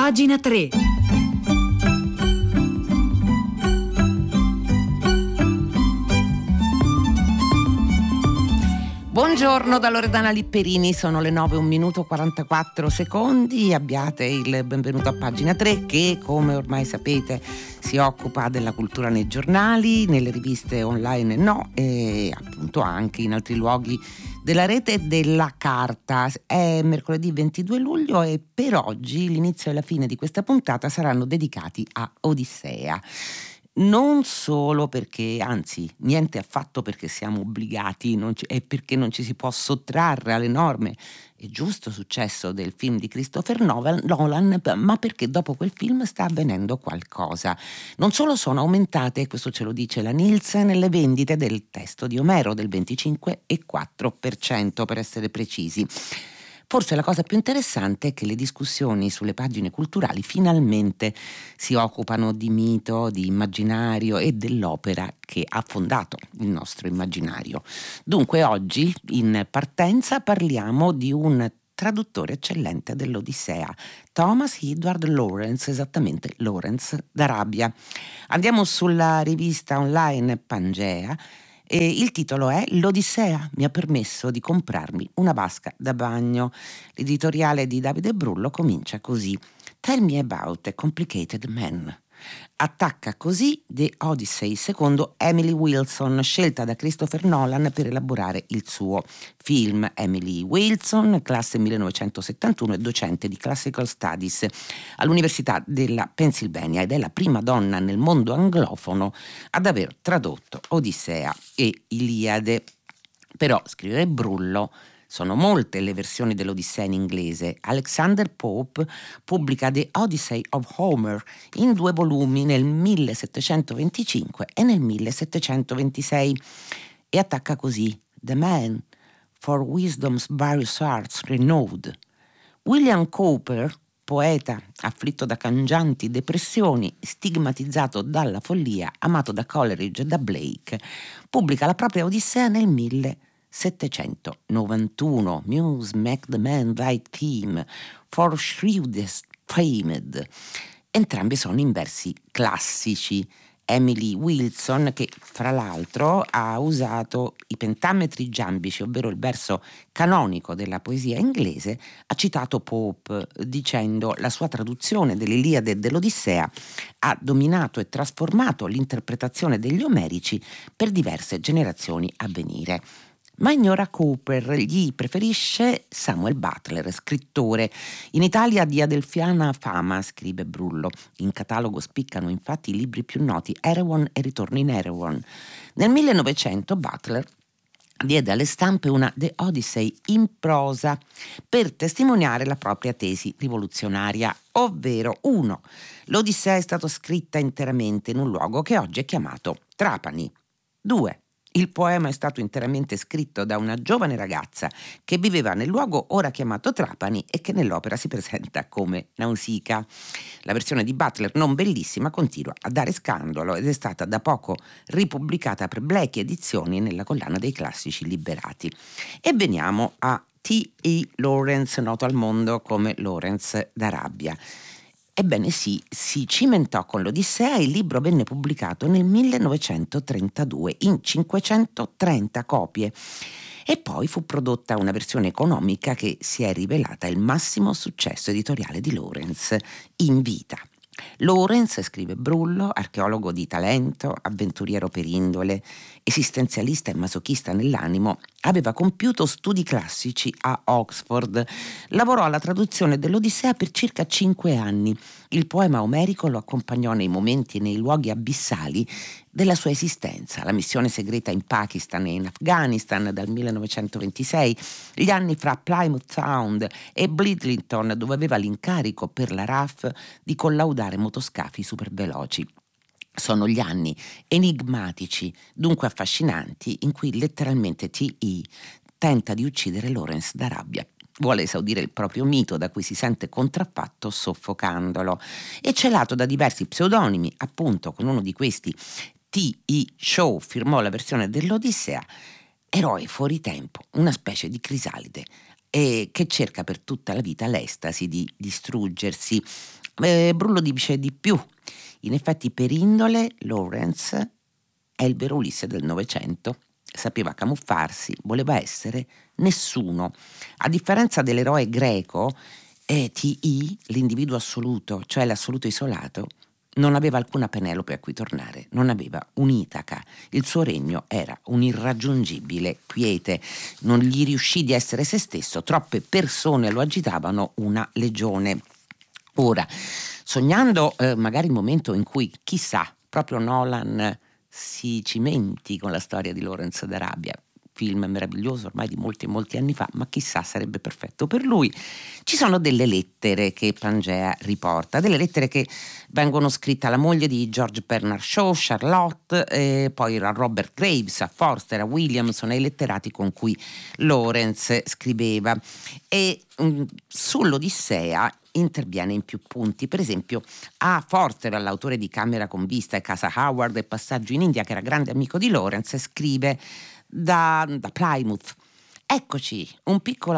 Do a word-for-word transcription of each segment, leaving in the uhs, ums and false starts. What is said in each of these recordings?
Pagina tre. Buongiorno da Loredana Lipperini, sono le nove, un minuto quarantaquattro secondi. Abbiate il benvenuto a Pagina tre che, come ormai sapete, si occupa della cultura nei giornali, nelle riviste online no, e appunto anche in altri luoghi della rete e della carta. È mercoledì ventidue luglio e per oggi l'inizio e la fine di questa puntata saranno dedicati a Odissea. Non solo perché, anzi, niente affatto perché siamo obbligati, non ci, è perché non ci si può sottrarre all'enorme e giusto successo del film di Christopher Nolan, ma perché dopo quel film sta avvenendo qualcosa. Non solo sono aumentate, questo ce lo dice la Nielsen, le vendite del testo di Omero del venticinque virgola quattro per cento per essere precisi. Forse la cosa più interessante è che le discussioni sulle pagine culturali finalmente si occupano di mito, di immaginario e dell'opera che ha fondato il nostro immaginario. Dunque oggi in partenza parliamo di un traduttore eccellente dell'Odissea, Thomas Edward Lawrence, esattamente Lawrence d'Arabia. Andiamo sulla rivista online Pangea. E il titolo è L'Odissea mi ha permesso di comprarmi una vasca da bagno. L'editoriale di Davide Brullo comincia così: Tell me about a complicated man. Attacca così The Odyssey secondo Emily Wilson, scelta da Christopher Nolan per elaborare il suo film. Emily Wilson, classe millenovecentosettantuno, è docente di Classical Studies all'Università della Pennsylvania ed è la prima donna nel mondo anglofono ad aver tradotto Odissea e Iliade. Però, scrive Brullo, sono molte le versioni dell'Odissea in inglese. Alexander Pope pubblica The Odyssey of Homer in due volumi nel millesettecentoventicinque e nel millesettecentoventisei e attacca così: The man for wisdom's various arts renowned. William Cowper, poeta afflitto da cangianti depressioni, stigmatizzato dalla follia, amato da Coleridge e da Blake, pubblica la propria Odissea nel millesettecentonovantuno. Muse make the man thy theme, for shrewdest famed. Entrambi sono in versi classici. Emily Wilson, che fra l'altro ha usato i pentametri giambici, ovvero il verso canonico della poesia inglese, ha citato Pope dicendo: la sua traduzione dell'Iliade e dell'Odissea ha dominato e trasformato l'interpretazione degli omerici per diverse generazioni a venire. Ma ignora Cooper, gli preferisce Samuel Butler, scrittore. In Italia di adelfiana fama, scrive Brullo. In catalogo spiccano infatti i libri più noti, Erewhon e Ritorno in Erewhon. Nel millenovecento Butler diede alle stampe una The Odyssey in prosa per testimoniare la propria tesi rivoluzionaria, ovvero uno. L'Odissea è stata scritta interamente in un luogo che oggi è chiamato Trapani. due. Il poema è stato interamente scritto da una giovane ragazza che viveva nel luogo ora chiamato Trapani e che nell'opera si presenta come Nausicaa. La versione di Butler, non bellissima, continua a dare scandalo ed è stata da poco ripubblicata per Blackie Edizioni nella collana dei classici liberati. E veniamo a T E Lawrence, noto al mondo come Lawrence d'Arabia. Ebbene sì, si cimentò con l'Odissea e il libro venne pubblicato nel millenovecentotrentadue in cinquecentotrenta copie e poi fu prodotta una versione economica che si è rivelata il massimo successo editoriale di Lawrence in vita. Lawrence, scrive Brullo, archeologo di talento, avventuriero per indole, esistenzialista e masochista nell'animo, aveva compiuto studi classici a Oxford. Lavorò alla traduzione dell'Odissea per circa cinque anni. Il poema omerico lo accompagnò nei momenti e nei luoghi abissali della sua esistenza, la missione segreta in Pakistan e in Afghanistan dal millenovecentoventisei, gli anni fra Plymouth Sound e Bridlington, dove aveva l'incarico per la R A F di collaudare motoscafi superveloci. Sono gli anni enigmatici, dunque affascinanti, in cui letteralmente T E tenta di uccidere Lawrence d'Arabia. Vuole esaudire il proprio mito da cui si sente contraffatto soffocandolo. E celato da diversi pseudonimi, appunto con uno di questi T E Shaw firmò la versione dell'Odissea, eroe fuori tempo, una specie di crisalide, e che cerca per tutta la vita l'estasi di distruggersi. Eh, Brullo dice di più. In effetti, per indole, Lawrence è il vero Ulisse del Novecento. Sapeva camuffarsi, voleva essere nessuno. A differenza dell'eroe greco, eh, T I, l'individuo assoluto, cioè l'assoluto isolato, non aveva alcuna Penelope a cui tornare, non aveva un'Itaca. Il suo regno era un irraggiungibile quiete. Non gli riuscì di essere se stesso, troppe persone lo agitavano, una legione. Ora, sognando eh, magari il momento in cui, chissà, proprio Nolan si cimenti con la storia di Lawrence d'Arabia, film meraviglioso ormai di molti molti anni fa, ma chissà, sarebbe perfetto per lui. Ci sono delle lettere che Pangea riporta, delle lettere che vengono scritte alla moglie di George Bernard Shaw, Charlotte, e poi a Robert Graves, a Forster, a Williamson, ai letterati con cui Lawrence scriveva. E um, sull'Odissea interviene in più punti. Per esempio, a Forster, all'autore di Camera con vista e Casa Howard e Passaggio in India, che era grande amico di Lawrence, scrive da, da Plymouth: eccoci, un piccolo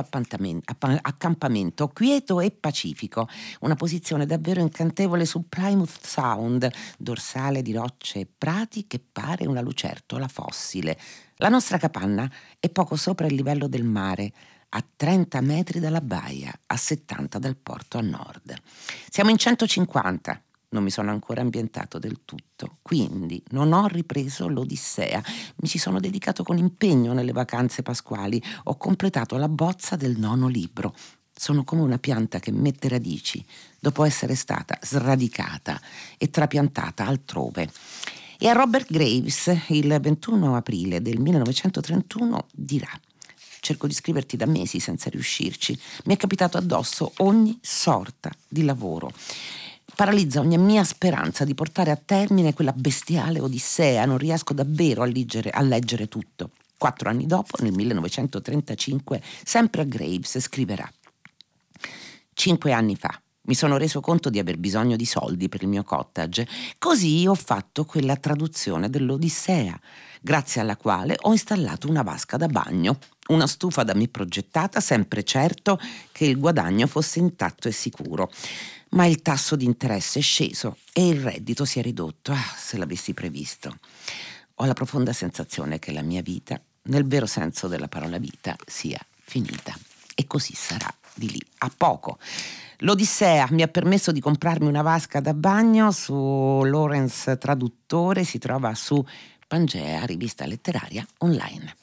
accampamento quieto e pacifico, una posizione davvero incantevole su Plymouth Sound, dorsale di rocce e prati che pare una lucertola fossile. La nostra capanna è poco sopra il livello del mare, a trenta metri dalla baia, a settanta dal porto a nord. Siamo in centocinquanta. Non mi sono ancora ambientato del tutto, quindi non ho ripreso l'Odissea. Mi ci sono dedicato con impegno nelle vacanze pasquali. Ho completato la bozza del nono libro. Sono come una pianta che mette radici dopo essere stata sradicata e trapiantata altrove. E a Robert Graves, il ventuno aprile del millenovecentotrentuno, dirà: cerco di scriverti da mesi senza riuscirci. Mi è capitato addosso ogni sorta di lavoro. Paralizza ogni mia speranza di portare a termine quella bestiale Odissea. Non riesco davvero a leggere, a leggere tutto. Quattro anni dopo, nel millenovecentotrentacinque, sempre a Graves scriverà: cinque anni fa mi sono reso conto di aver bisogno di soldi per il mio cottage, così ho fatto quella traduzione dell'Odissea, grazie alla quale ho installato una vasca da bagno, una stufa da me progettata, sempre certo che il guadagno fosse intatto e sicuro. Ma il tasso di interesse è sceso e il reddito si è ridotto. Ah, se l'avessi previsto. Ho la profonda sensazione che la mia vita, nel vero senso della parola vita, sia finita. E così sarà di lì a poco. L'Odissea mi ha permesso di comprarmi una vasca da bagno. Su Lawrence Traduttore si trova su Pangea, rivista letteraria online.